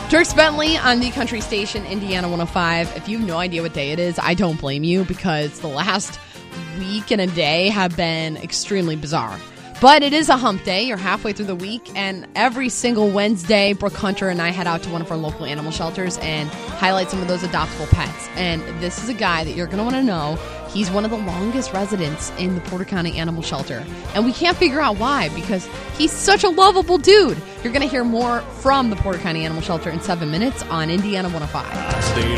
Dirk Bentley on the country station, Indiana 105. If you have no idea what day it is, I don't blame you because the last week and a day have been extremely bizarre. But it is a hump day. You're halfway through the week, and every single Wednesday, Brooke Hunter and I head out to one of our local animal shelters and highlight some of those adoptable pets. And this is a guy that you're going to want to know. He's one of the longest residents in the Porter County Animal Shelter. And we can't figure out why, because he's such a lovable dude. You're going to hear more from the Porter County Animal Shelter in 7 minutes on Indiana 105.